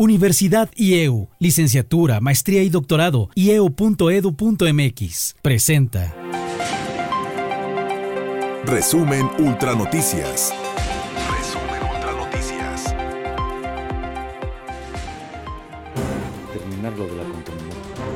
Universidad IEU, licenciatura, maestría y doctorado, ieu.edu.mx. Presenta. Resumen Ultra Noticias. Terminar lo de la contaminación.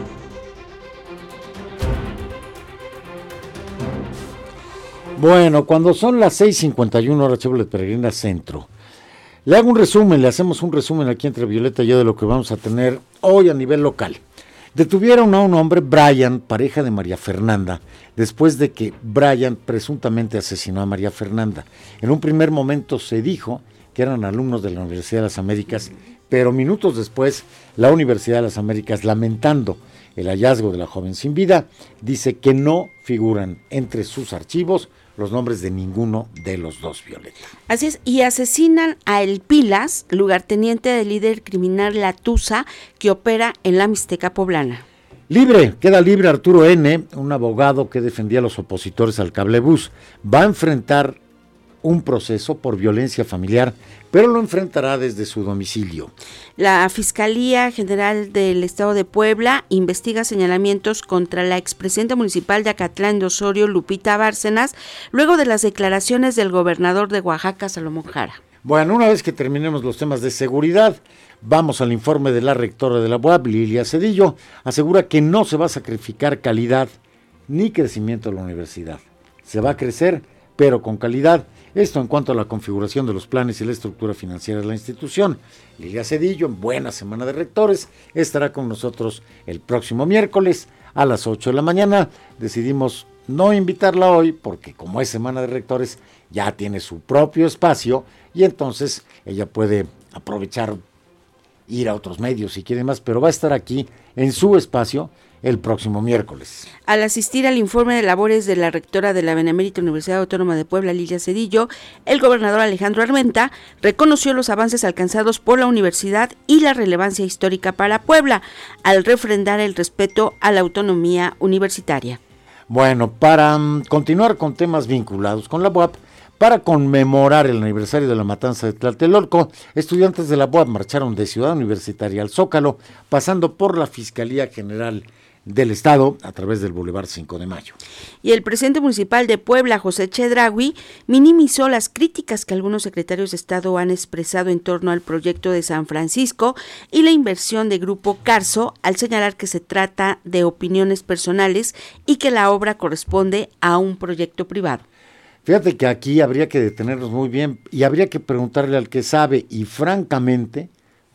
Bueno, cuando son las 6:51 horas, Chevrolet Peregrina Centro. Le hago un resumen, le hacemos un resumen aquí entre Violeta y yo de lo que vamos a tener hoy a nivel local. Detuvieron a un hombre, Brian, pareja de María Fernanda, después de que Brian presuntamente asesinó a María Fernanda. En un primer momento se dijo que eran alumnos de la Universidad de las Américas, pero minutos después, la Universidad de las Américas, lamentando el hallazgo de la joven sin vida, dice que no figuran entre sus archivos los nombres de ninguno de los dos, Violeta. Así es, y asesinan a El Pilas, lugarteniente del líder criminal La Tusa, que opera en la Mixteca poblana. Queda libre Arturo N., un abogado que defendía a los opositores al cablebús. Va a enfrentar un proceso por violencia familiar, pero lo enfrentará desde su domicilio. La Fiscalía General del Estado de Puebla investiga señalamientos contra la expresidenta municipal de Acatlán de Osorio, Lupita Bárcenas, luego de las declaraciones del gobernador de Oaxaca, Salomón Jara. Bueno, una vez que terminemos los temas de seguridad, vamos al informe de la rectora de la UAP, Lilia Cedillo. Asegura que no se va a sacrificar calidad ni crecimiento de la universidad. Se va a crecer, pero con calidad. Esto en cuanto a la configuración de los planes y la estructura financiera de la institución. Lilia Cedillo, en buena semana de rectores, estará con nosotros el próximo miércoles a las 8 de la mañana. Decidimos no invitarla hoy porque como es semana de rectores ya tiene su propio espacio y entonces ella puede aprovechar, ir a otros medios si quiere más, pero va a estar aquí en su espacio el próximo miércoles. Al asistir al informe de labores de la rectora de la Benemérita Universidad Autónoma de Puebla, Lilia Cedillo, el gobernador Alejandro Armenta reconoció los avances alcanzados por la universidad y la relevancia histórica para Puebla, al refrendar el respeto a la autonomía universitaria. Bueno, para continuar con temas vinculados con la UAP, para conmemorar el aniversario de la matanza de Tlatelolco, estudiantes de la UAP marcharon de Ciudad Universitaria al Zócalo, pasando por la Fiscalía General del Estado a través del Boulevard 5 de Mayo. Y el presidente municipal de Puebla, José Chedraui, minimizó las críticas que algunos secretarios de Estado han expresado en torno al proyecto de San Francisco y la inversión de Grupo Carso, al señalar que se trata de opiniones personales y que la obra corresponde a un proyecto privado. Fíjate que aquí habría que detenernos muy bien y habría que preguntarle al que sabe y francamente,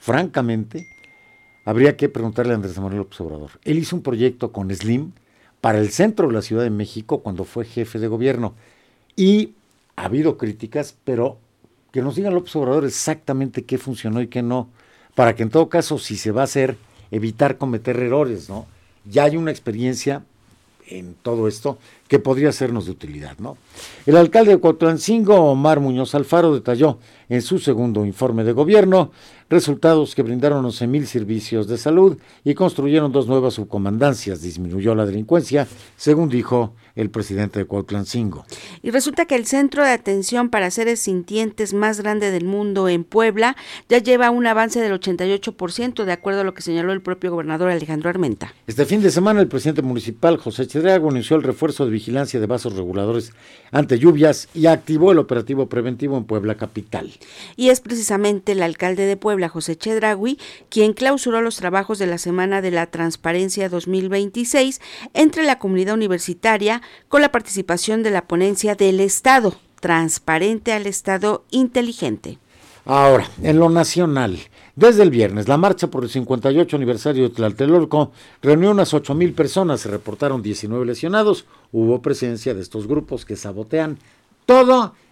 habría que preguntarle a Andrés Manuel López Obrador. Él hizo un proyecto con Slim para el centro de la Ciudad de México cuando fue jefe de gobierno. Y ha habido críticas, pero que nos diga López Obrador exactamente qué funcionó y qué no, para que en todo caso, si se va a hacer, evitar cometer errores, ¿no? Ya hay una experiencia en todo esto que podría sernos de utilidad, ¿no? El alcalde de Cuautlancingo, Omar Muñoz Alfaro, detalló en su segundo informe de gobierno resultados que brindaron 11,000 servicios de salud y construyeron 2 nuevas subcomandancias, disminuyó la delincuencia, según dijo el presidente de Cuautlancingo. Y resulta que el centro de atención para seres sintientes más grande del mundo en Puebla ya lleva un avance del 88%, de acuerdo a lo que señaló el propio gobernador Alejandro Armenta. Este fin de semana el presidente municipal José Chedraui anunció el refuerzo de vigilancia de vasos reguladores ante lluvias y activó el operativo preventivo en Puebla capital. Y es precisamente el alcalde de Puebla, José Chedraui, quien clausuró los trabajos de la Semana de la Transparencia 2026 entre la comunidad universitaria con la participación de la ponencia del Estado, Transparente al Estado Inteligente. Ahora, en lo nacional, desde el viernes, la marcha por el 58 aniversario de Tlatelolco reunió unas 8,000 personas, se reportaron 19 lesionados, hubo presencia de estos grupos que sabotean todo